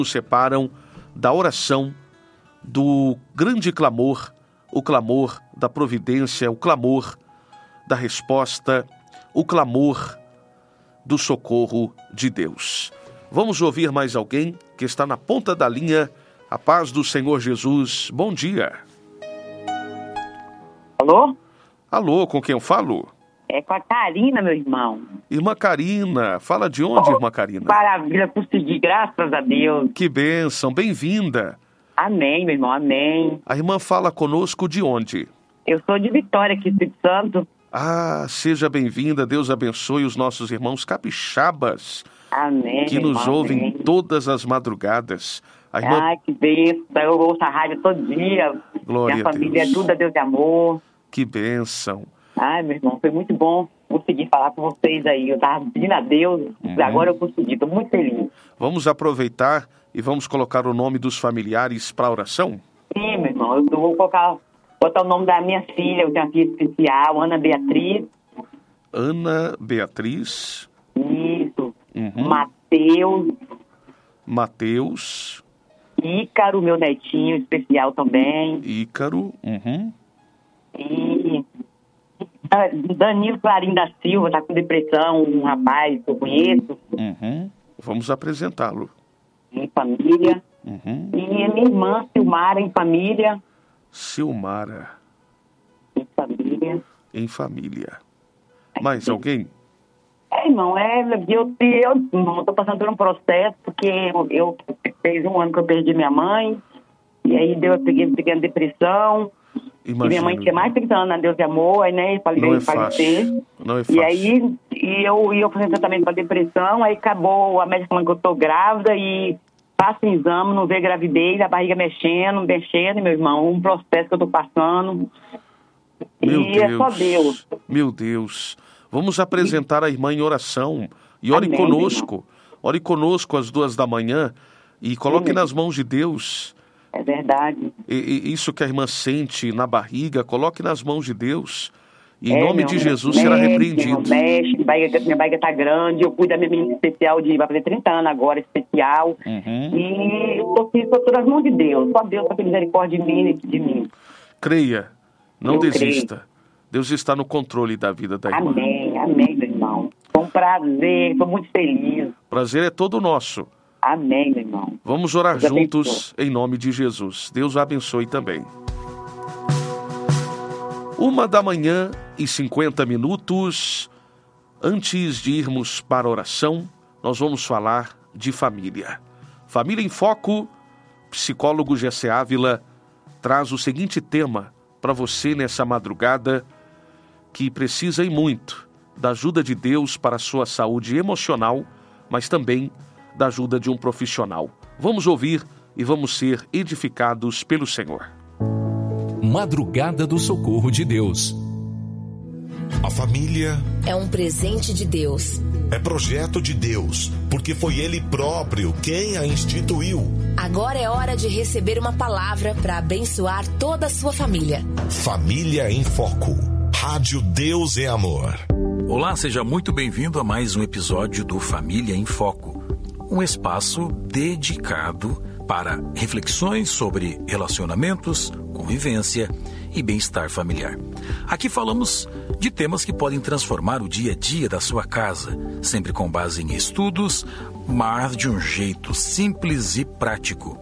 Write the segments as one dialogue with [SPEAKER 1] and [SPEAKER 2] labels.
[SPEAKER 1] nos separam da oração, do grande clamor, o clamor da providência, o clamor da resposta, o clamor do socorro de Deus. Vamos ouvir mais alguém que está na ponta da linha. A paz do Senhor Jesus. Bom dia.
[SPEAKER 2] Alô?
[SPEAKER 1] Alô, com quem eu falo?
[SPEAKER 2] É com a Karina, meu irmão.
[SPEAKER 1] Irmã Karina, fala de onde, irmã Karina?
[SPEAKER 2] Maravilha, consegui, graças a Deus.
[SPEAKER 1] Que bênção, bem-vinda.
[SPEAKER 2] Amém, meu irmão, amém.
[SPEAKER 1] A irmã fala conosco de onde?
[SPEAKER 2] Eu sou de Vitória, aqui, Espírito Santo.
[SPEAKER 1] Ah, seja bem-vinda, Deus abençoe os nossos irmãos capixabas.
[SPEAKER 2] Amém,
[SPEAKER 1] que nos
[SPEAKER 2] irmão,
[SPEAKER 1] ouvem
[SPEAKER 2] amém.
[SPEAKER 1] Todas as madrugadas. A irmã...
[SPEAKER 2] Ai, que bênção, eu ouço a rádio todo dia.
[SPEAKER 1] Glória
[SPEAKER 2] Minha
[SPEAKER 1] a
[SPEAKER 2] família
[SPEAKER 1] Deus.
[SPEAKER 2] é tudo a Deus de amor.
[SPEAKER 1] Que bênção.
[SPEAKER 2] Ai, meu irmão, foi muito bom conseguir falar com vocês aí. Eu tava pedindo a Deus, agora eu consegui, tô muito feliz.
[SPEAKER 1] Vamos aproveitar e vamos colocar o nome dos familiares para a oração?
[SPEAKER 2] Sim, meu irmão, eu vou botar o nome da minha filha, eu tenho uma filha especial, Ana Beatriz.
[SPEAKER 1] Ana Beatriz.
[SPEAKER 2] Isso.
[SPEAKER 1] Uhum. Mateus.
[SPEAKER 2] Ícaro, meu netinho especial também.
[SPEAKER 1] Ícaro. Uhum.
[SPEAKER 2] E Danilo Clarim da Silva, tá com depressão, um rapaz que eu conheço.
[SPEAKER 1] Uhum. Vamos apresentá-lo.
[SPEAKER 2] Em família.
[SPEAKER 1] Uhum.
[SPEAKER 2] E minha irmã, Silmara, em família.
[SPEAKER 1] Silmara.
[SPEAKER 2] Em família.
[SPEAKER 1] Em família. Mais alguém?
[SPEAKER 2] Irmão, eu tô passando por um processo, porque eu fez um ano que eu perdi minha mãe, e aí eu peguei depressão.
[SPEAKER 1] Imagino.
[SPEAKER 2] E minha mãe tinha mais de 30 anos, Deus de amor, aí, né,
[SPEAKER 1] Não é
[SPEAKER 2] falecer.
[SPEAKER 1] fácil. Não é fácil.
[SPEAKER 2] E aí, eu fiz um tratamento para depressão, aí acabou, a médica falando que eu tô grávida, e faço um exame, não vê gravidez, a barriga mexendo, meu irmão, um processo que eu tô passando.
[SPEAKER 1] Meu
[SPEAKER 2] e
[SPEAKER 1] Deus.
[SPEAKER 2] É só Deus.
[SPEAKER 1] Meu Deus. Vamos apresentar a irmã em oração. E ore
[SPEAKER 2] Amém,
[SPEAKER 1] conosco. Ore conosco às 2h e coloque nas mãos de Deus.
[SPEAKER 2] É verdade.
[SPEAKER 1] E isso que a irmã sente na barriga, coloque nas mãos de Deus. E em nome de Jesus será repreendido.
[SPEAKER 2] Minha barriga tá grande, eu cuido da minha menina especial, vai fazer 30 anos agora, especial.
[SPEAKER 1] Uhum.
[SPEAKER 2] E eu tô nas mãos de Deus. Só Deus tem misericórdia de mim.
[SPEAKER 1] Creia, não
[SPEAKER 2] Eu
[SPEAKER 1] desista.
[SPEAKER 2] creio.
[SPEAKER 1] Deus está no controle da vida da irmã.
[SPEAKER 2] Amém, meu irmão. Foi um prazer, estou muito feliz.
[SPEAKER 1] Prazer é todo nosso.
[SPEAKER 2] Amém, meu irmão.
[SPEAKER 1] Vamos orar
[SPEAKER 2] Deus
[SPEAKER 1] juntos em nome de Jesus. Deus abençoe também. 1h50. Antes de irmos para a oração, nós vamos falar de família. Família em Foco, psicólogo Gessé Ávila traz o seguinte tema para você nessa madrugada, que precisa e muito da ajuda de Deus para a sua saúde emocional, mas também da ajuda de um profissional. Vamos ouvir e vamos ser edificados pelo Senhor.
[SPEAKER 3] Madrugada do Socorro de Deus.
[SPEAKER 4] A família
[SPEAKER 5] é um presente de Deus.
[SPEAKER 4] É projeto de Deus, porque foi Ele próprio quem a instituiu.
[SPEAKER 5] Agora é hora de receber uma palavra para abençoar toda a sua família.
[SPEAKER 4] Família em Foco. Rádio Deus é Amor.
[SPEAKER 6] Olá, seja muito bem-vindo a mais um episódio do Família em Foco. Um espaço dedicado para reflexões sobre relacionamentos, convivência e bem-estar familiar. Aqui falamos de temas que podem transformar o dia a dia da sua casa, sempre com base em estudos, mas de um jeito simples e prático.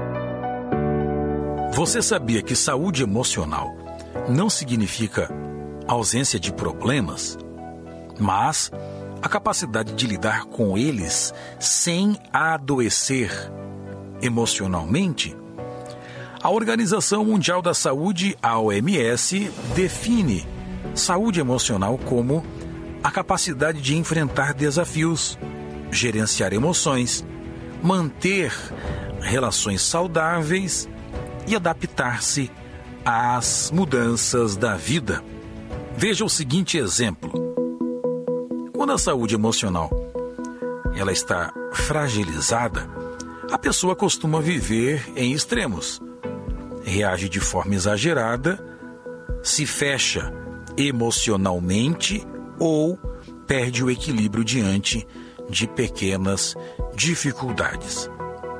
[SPEAKER 6] Você sabia que saúde emocional não significa ausência de problemas, mas a capacidade de lidar com eles sem adoecer emocionalmente? A Organização Mundial da Saúde, a OMS, define saúde emocional como a capacidade de enfrentar desafios, gerenciar emoções, manter relações saudáveis e adaptar-se às mudanças da vida. Veja o seguinte exemplo. Quando a saúde emocional ela está fragilizada, a pessoa costuma viver em extremos. Reage de forma exagerada, se fecha emocionalmente ou perde o equilíbrio diante de pequenas dificuldades.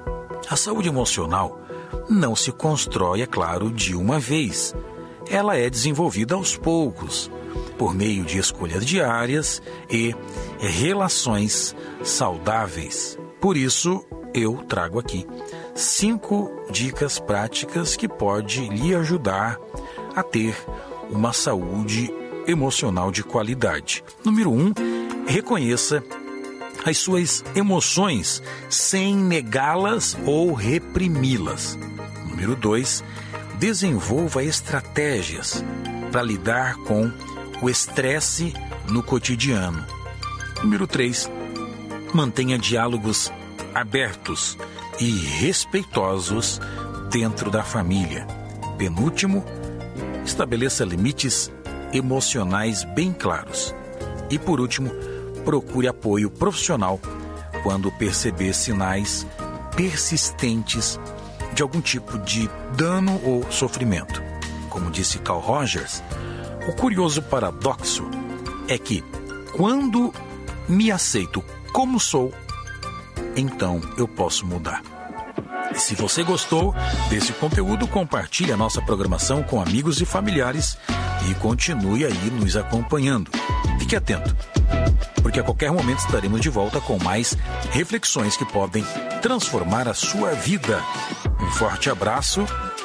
[SPEAKER 6] A saúde emocional não se constrói, é claro, de uma vez. Ela é desenvolvida aos poucos, por meio de escolhas diárias e relações saudáveis. Por isso, eu trago aqui 5 dicas práticas que podem lhe ajudar a ter uma saúde emocional de qualidade. Número 1, reconheça as suas emoções sem negá-las ou reprimi-las. Número 2, desenvolva estratégias para lidar com o estresse no cotidiano. Número 3, mantenha diálogos abertos e respeitosos dentro da família. Penúltimo, estabeleça limites emocionais bem claros. E por último, procure apoio profissional quando perceber sinais persistentes de algum tipo de dano ou sofrimento. Como disse Carl Rogers, o curioso paradoxo é que quando me aceito como sou, então eu posso mudar. E se você gostou desse conteúdo, compartilhe a nossa programação com amigos e familiares e continue aí nos acompanhando. Fique atento, porque a qualquer momento estaremos de volta com mais reflexões que podem transformar a sua vida. Um forte abraço